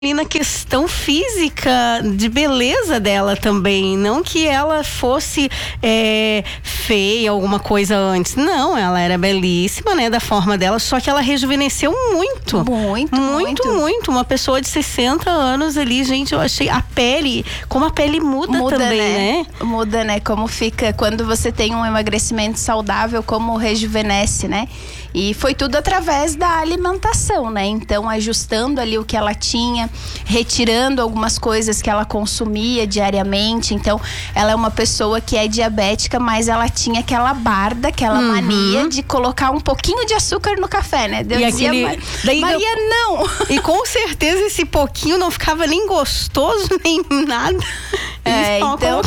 E na questão física, de beleza dela também, não que ela fosse feia, alguma coisa antes, não, ela era belíssima, né, da forma dela, só que ela rejuvenesceu muito. Muito. Uma pessoa de 60 anos ali, gente, eu achei a pele, como a pele muda também, né? Muda, né, como fica, quando você tem um emagrecimento saudável, como rejuvenesce, né? E foi tudo através da alimentação, né? Então, ajustando ali o que ela tinha, retirando algumas coisas que ela consumia diariamente. Então, ela é uma pessoa que é diabética, mas ela tinha aquela barda, aquela mania de colocar um pouquinho de açúcar no café, né? Deus dizia, Maria, não! E com certeza esse pouquinho não ficava nem gostoso, nem nada. Então,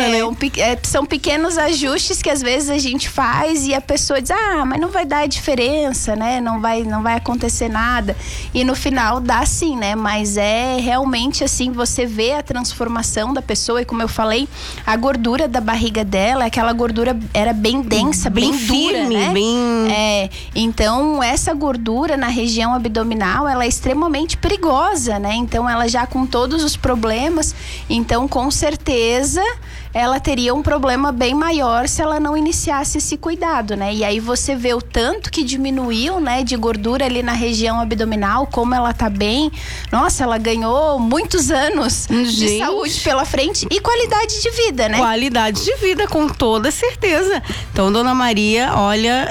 são pequenos ajustes que às vezes a gente faz e a pessoa diz, mas não vai dar diferença, né? Não vai acontecer nada. E no final dá sim, né? Mas é realmente assim, você vê a transformação da pessoa e como eu falei, a gordura da barriga dela, aquela gordura era bem densa, bem firme, dura, né? Então, essa gordura na região abdominal, ela é extremamente perigosa, né? Então, ela já com todos os problemas, então com certeza ela teria um problema bem maior se ela não iniciasse esse cuidado, né? E aí você vê o tanto que diminuiu, né, de gordura ali na região abdominal, como ela tá bem. Nossa, ela ganhou muitos anos de saúde pela frente e qualidade de vida, né? Qualidade de vida, com toda certeza. Então, Dona Maria, olha,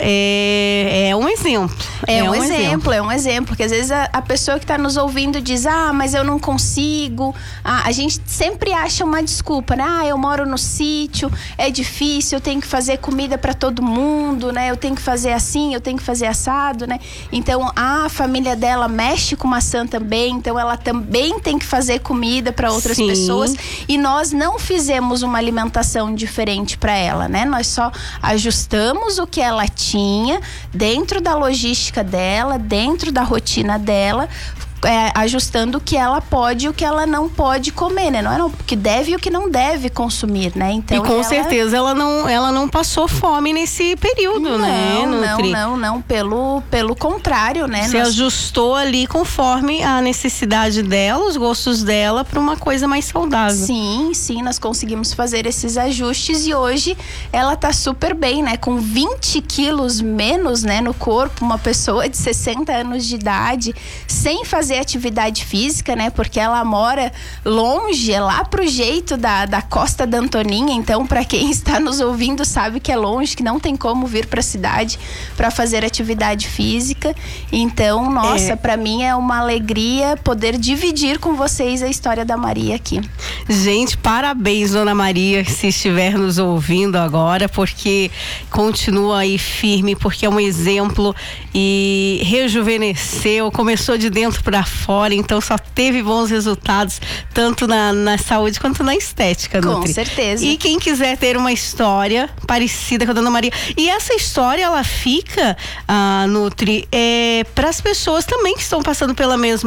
é um exemplo. É um exemplo, porque às vezes a pessoa que tá nos ouvindo diz, mas eu não consigo. A gente sempre acha uma desculpa, né? Eu moro no sítio, é difícil, eu tenho que fazer comida para todo mundo, né? Eu tenho que fazer assim, eu tenho que fazer assado, né? Então, a família dela mexe com maçã também, então ela também tem que fazer comida para outras pessoas e nós não fizemos uma alimentação diferente para ela, né? Nós só ajustamos o que ela tinha dentro da logística dela, dentro da rotina dela, ajustando o que ela pode e o que ela não pode comer, né? Não é o que deve e o que não deve consumir, né? Então, e com certeza ela não passou fome nesse período, né? Não, pelo contrário, né? Se ajustou ali conforme a necessidade dela, os gostos dela, para uma coisa mais saudável. Sim, nós conseguimos fazer esses ajustes e hoje ela tá super bem, né? Com 20 quilos menos, né, no corpo, uma pessoa de 60 anos de idade, sem fazer atividade física, né? Porque ela mora longe, é lá pro jeito da Costa da Antoninha. Então, para quem está nos ouvindo sabe que é longe, que não tem como vir para a cidade para fazer atividade física. Então, nossa, para mim é uma alegria poder dividir com vocês a história da Maria aqui. Gente, parabéns, Dona Maria, se estiver nos ouvindo agora, porque continua aí firme, porque é um exemplo e rejuvenesceu, começou de dentro para fora, então só teve bons resultados, tanto na saúde quanto na estética, Nutri. Com certeza. E quem quiser ter uma história parecida com a Dona Maria, e essa história ela fica, Nutri, para as pessoas também que estão passando pelo mesmo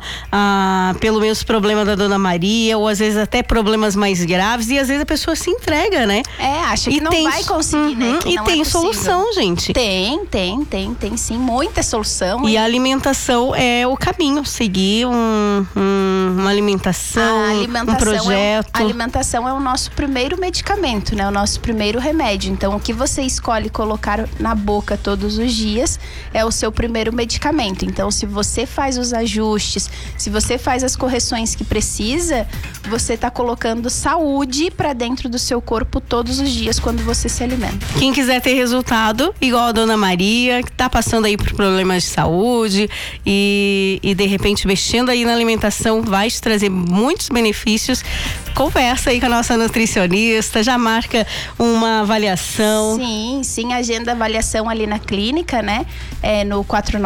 problema da Dona Maria, ou às vezes até problemas mais graves, e às vezes a pessoa se entrega, né? Acha que não vai conseguir, né? E tem solução, gente. Tem sim, muita solução. E a alimentação é o caminho, seguir uma alimentação, um projeto. A alimentação é o nosso primeiro medicamento, né? O nosso primeiro remédio. Então, o que você escolhe colocar na boca todos os dias é o seu primeiro medicamento. Então, se você faz os ajustes, se você faz as correções que precisa, você está colocando saúde para dentro do seu corpo todos os dias quando você se alimenta. Quem quiser ter resultado, igual a Dona Maria, que está passando aí por problemas de saúde e de repente mexendo aí na alimentação, vai te trazer muitos benefícios. Conversa aí com a nossa nutricionista, já marca uma avaliação. Sim, agenda avaliação ali na clínica, né? No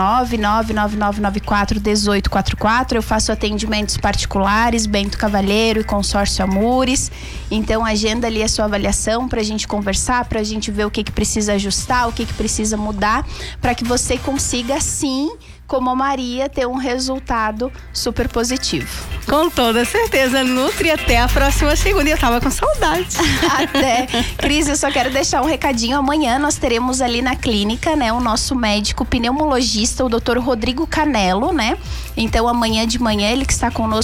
49999941844. Eu faço atendimentos particulares, Bento Cavalheiro e Consórcio Amures. Então, agenda ali a sua avaliação pra gente conversar, pra gente ver o que precisa ajustar, o que precisa mudar, pra que você consiga, sim, como a Maria, ter um resultado super positivo. Com toda certeza, Nutri, até a próxima segunda. Eu tava com saudade. Até. Cris, eu só quero deixar um recadinho. Amanhã nós teremos ali na clínica, né, o nosso médico pneumologista, o Dr. Rodrigo Canelo, né? Então amanhã de manhã ele que está conosco